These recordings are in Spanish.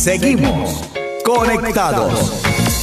Seguimos conectados.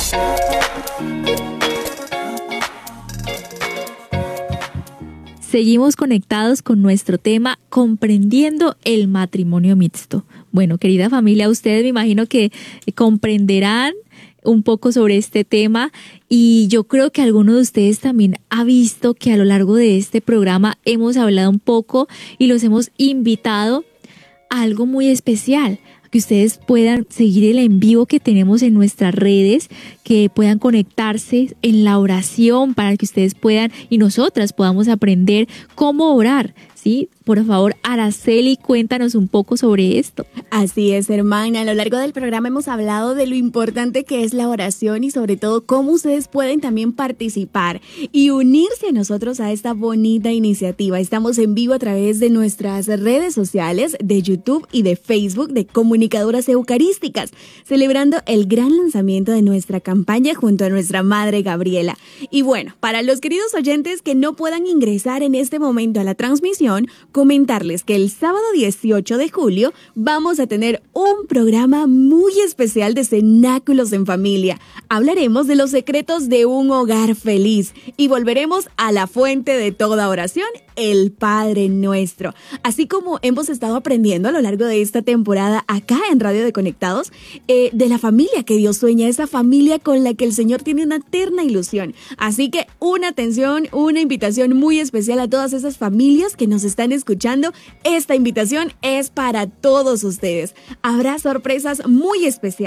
Seguimos conectados con nuestro tema, comprendiendo el matrimonio mixto. Bueno, querida familia, ustedes me imagino que comprenderán un poco sobre este tema y yo creo que alguno de ustedes también ha visto que a lo largo de este programa hemos hablado un poco y los hemos invitado a algo muy especial, que ustedes puedan seguir el en vivo que tenemos en nuestras redes, que puedan conectarse en la oración para que ustedes puedan y nosotras podamos aprender cómo orar, ¿sí? Por favor, Araceli, cuéntanos un poco sobre esto. Así es, hermana. A lo largo del programa hemos hablado de lo importante que es la oración y sobre todo cómo ustedes pueden también participar y unirse a nosotros a esta bonita iniciativa. Estamos en vivo a través de nuestras redes sociales, de YouTube y de Facebook de Comunicadoras Eucarísticas, celebrando el gran lanzamiento de nuestra campaña junto a nuestra Madre Gabriela. Y bueno, para los queridos oyentes que no puedan ingresar en este momento a la transmisión, comentarles que el sábado 18 de julio vamos a tener un programa muy especial de cenáculos en familia. Hablaremos de los secretos de un hogar feliz y volveremos a la fuente de toda oración, el Padre Nuestro. Así como hemos estado aprendiendo a lo largo de esta temporada acá en Radio de Conectados, de la familia que Dios sueña, esa familia con la que el Señor tiene una eterna ilusión. Así que una atención, una invitación muy especial a todas esas familias que nos están escuchando. Esta invitación es para todos ustedes. Habrá sorpresas muy especiales.